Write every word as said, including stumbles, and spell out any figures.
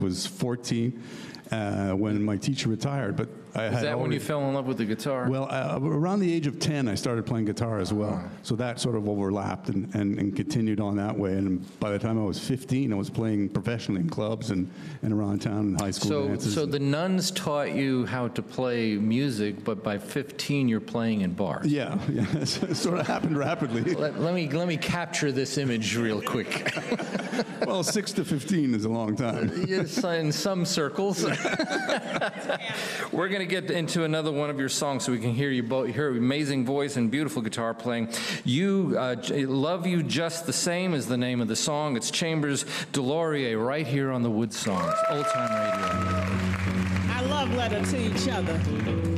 was fourteen uh, when my teacher retired. But I Is had that when already, you fell in love with the guitar? Well, uh, around the age of ten, I started playing guitar as well. Uh-huh. So that sort of overlapped and, and, and continued on that way. And by the time I was fifteen, I was playing professionally in clubs and, and around town in high school So, dances. so the nuns taught you how to play music, but by fifteen, you're playing in bars. Yeah, yeah, it sort of happened rapidly. Let, let me let me capture this image real quick. Well, six to fifteen is a long time. Yes, in some circles. We're going to get into another one of your songs so we can hear you both, hear your amazing voice and beautiful guitar playing. You, uh, Love You Just the Same is the name of the song. It's Chambers Delorier right here on the Wood Songs, Old Time Radio. I love letter to each other.